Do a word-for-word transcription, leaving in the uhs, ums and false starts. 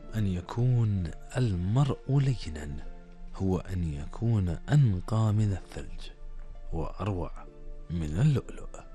أن يكون المرء لينا هو أن يكون أنقى من الثلج وأروع من اللؤلؤ.